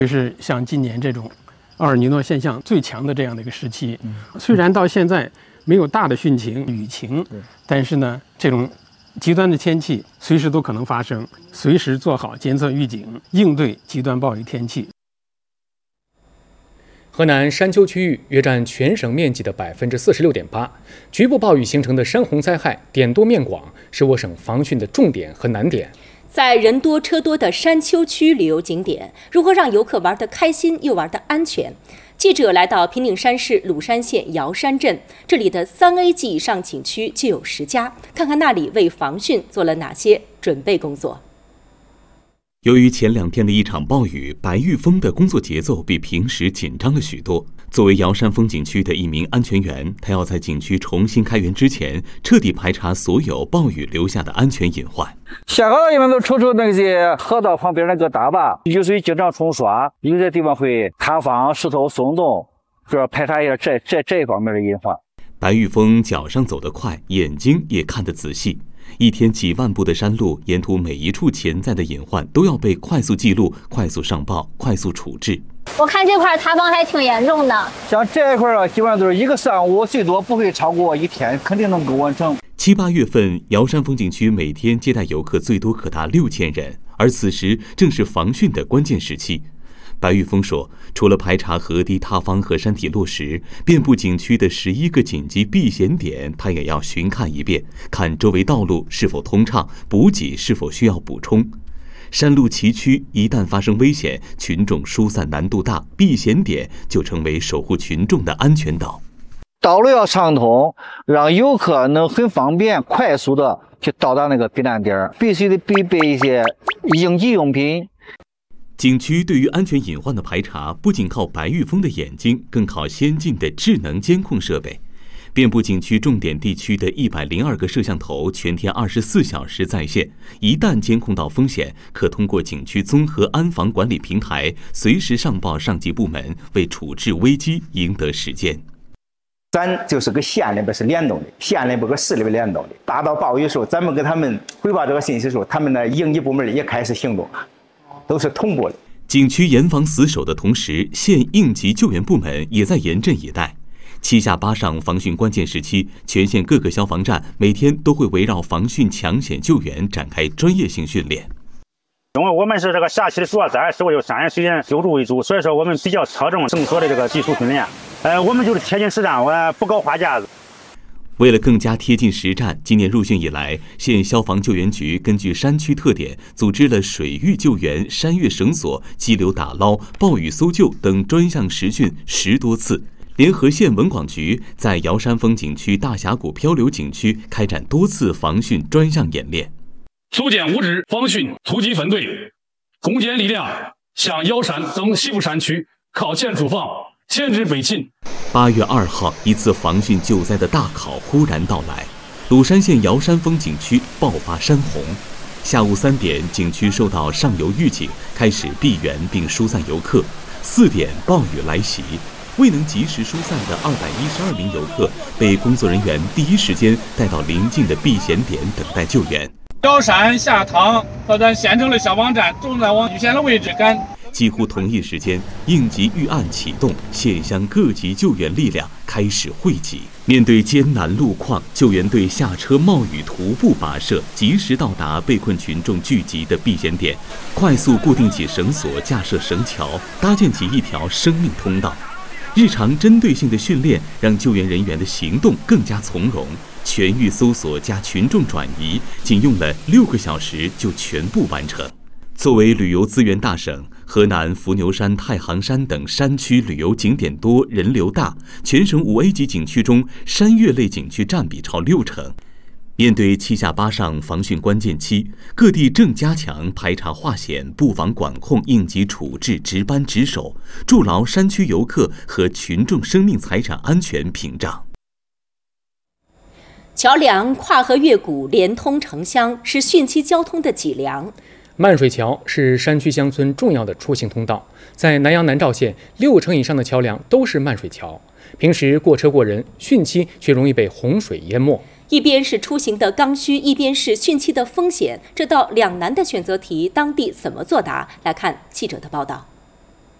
就是像今年这种厄尔尼诺现象最强的这样的一个时期，虽然到现在没有大的汛情、雨情，但是呢，这种极端的天气随时都可能发生，随时做好监测预警，应对极端暴雨天气。 河南山丘区域约占全省面积的46.8%，局部暴雨形成的山洪灾害点多面广，是我省防汛的重点和难点。 在人多车多的山丘区旅游景点，如何让游客玩得开心又玩得安全？记者来到平顶山市鲁山县瑶山镇，这里的3A 级以上景区就有10家，看看那里为防汛做了哪些准备工作。 由于前2天的一场暴雨，白玉峰的工作节奏比平时紧张了许多。作为瑶山风景区的一名安全员，他要在景区重新开园之前，彻底排查所有暴雨留下的安全隐患。 下高一般都瞅瞅那些河道旁边那个大坝，雨水经常冲刷，有些地方会塌方、石头松动，主要排查一下这一方面的隐患。 白玉峰脚上走得快，眼睛也看得仔细。一天几万步的山路，沿途每一处潜在的隐患都要被快速记录、快速上报、快速处置。 我看这块塌方还挺严重的， 像这一块啊，基本上都是一个上午，最多不会超过1天，肯定能够完成。 7、8月份，瑶山风景区每天接待游客最多可达6000人，而此时正是防汛的关键时期。白玉峰说，除了排查河堤塌方和山体落石，遍布景区的11个紧急避险点，他也要巡看一遍，看周围道路是否通畅，补给是否需要补充。山路崎岖，一旦发生危险，群众疏散难度大，避险点就成为守护群众的安全岛。 道路要畅通，让游客能很方便、快速的去到达那个避难点，必须得必备一些应急用品。 景区对于安全隐患的排查，不仅靠白玉峰的眼睛，更靠先进的智能监控设备。遍布景区重点地区的102个摄像头，全天24小时在线。一旦监控到风险，可通过景区综合安防管理平台，随时上报上级部门，为处置危机赢得时间。 咱就是跟县里边是联动的，县里边跟市里边联动的。大到暴雨的时候，咱们给他们汇报这个信息的时候，他们的应急部门也开始行动，都是同步的。 景区严防死守的同时，县应急救援部门也在严阵以待。7下8上防汛关键时期，全县各个消防站每天都会围绕防汛抢险救援展开专业性训练。 因为我们是这个辖区的主要灾害是为山源水源救助为主，所以说我们比较侧重整合的这个技术训练。我们就是贴近实战，不搞花架子。 为了更加贴近实战，今年入汛以来，县消防救援局根据山区特点，组织了水域救援、山岳绳索、激流打捞、暴雨搜救等专项实训10多次。联合县文广局在瑶山风景区大峡谷漂流景区开展多次防汛专项演练。 组建5支防汛突击分队，攻坚力量向瑶山等西部山区靠前出防，前至北进。 8月2号，一次防汛救灾的大考忽然到来，鲁山县瑶山风景区爆发山洪。下午3点，景区收到上游预警，开始闭园并疏散游客。4点，暴雨来袭。未能及时疏散的212名游客被工作人员第一时间带到邻近的避险点等待救援。 瑶山、下塘和咱县城的消防站正在往预先的位置赶。 几乎同一时间，应急预案启动，县乡各级救援力量开始汇集。面对艰难路况，救援队下车冒雨徒步跋涉，及时到达被困群众聚集的避险点，快速固定起绳索，架设绳桥，搭建起一条生命通道。日常针对性的训练让救援人员的行动更加从容，全域搜索加群众转移仅用了6个小时就全部完成。作为旅游资源大省，河南伏牛山、太行山等山区旅游景点多，人流大，全省5A 级景区中山岳类景区占比超60%。面对7下8上防汛关键期，各地正加强排查化险、布防管控、应急处置，值班值守，筑牢山区游客和群众生命财产安全屏障。 桥梁跨河越谷，连通城乡，是汛期交通的脊梁。 漫水桥是山区乡村重要的出行通道，在南阳南召县，60%以上的桥梁都是漫水桥。平时过车过人，汛期却容易被洪水淹没。 一边是出行的刚需，一边是汛期的风险，这道两难的选择题，当地怎么作答？来看记者的报道。